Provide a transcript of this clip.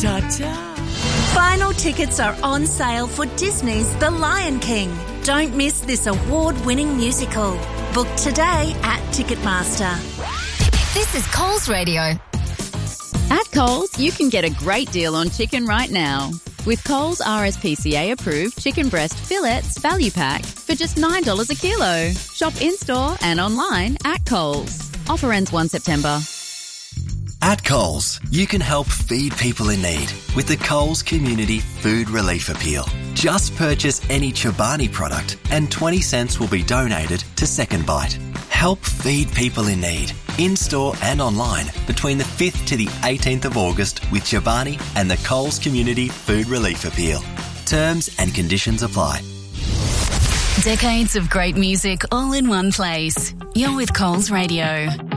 Ta-ta. Final tickets are on sale for Disney's The Lion King. Don't miss this award-winning musical. Book today at Ticketmaster. This is Coles Radio. At Coles, you can get a great deal on chicken right now. With Coles RSPCA-approved chicken breast fillets value pack for just $9 a kilo. Shop in-store and online at Coles. Offer ends 1 September. At Coles, you can help feed people in need with the Coles Community Food Relief Appeal. Just purchase any Chobani product and 20 cents will be donated to Second Bite. Help feed people in need, in-store and online between the 5th to the 18th of August with Chobani and the Coles Community Food Relief Appeal. Terms and conditions apply. Decades of great music all in one place. You're with Coles Radio.